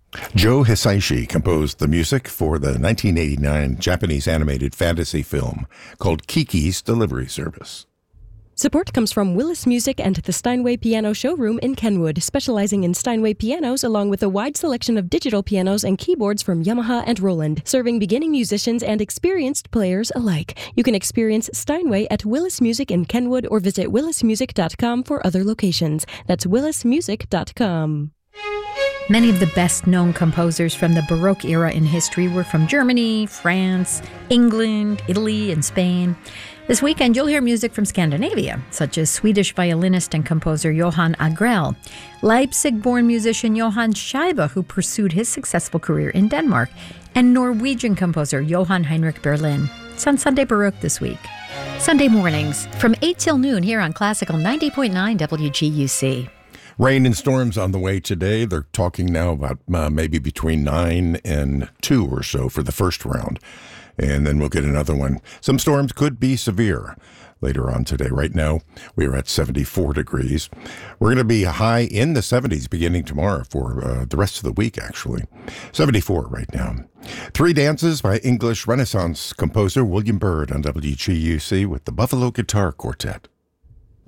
Joe Hisaishi composed the music for the 1989 Japanese animated fantasy film called Kiki's Delivery Service. Support comes from Willis Music and the Steinway Piano Showroom in Kenwood, specializing in Steinway pianos along with a wide selection of digital pianos and keyboards from Yamaha and Roland, serving beginning musicians and experienced players alike. You can experience Steinway at Willis Music in Kenwood or visit willismusic.com for other locations. That's willismusic.com. Many of the best-known composers from the Baroque era in history were from Germany, France, England, Italy, and Spain. This weekend, you'll hear music from Scandinavia, such as Swedish violinist and composer Johan Agrell, Leipzig-born musician Johann Scheibe, who pursued his successful career in Denmark, and Norwegian composer Johann Heinrich Berlin. It's on Sunday Baroque this week. Sunday mornings from 8 till noon here on Classical 90.9 WGUC. Rain and storms on the way today. They're talking now about maybe between 9 and 2 or so for the first round. And then we'll get another one. Some storms could be severe later on today. Right now, we are at 74 degrees. We're going to be high in the 70s beginning tomorrow for the rest of the week, actually. 74 right now. Three dances by English Renaissance composer William Byrd on WGUC with the Buffalo Guitar Quartet.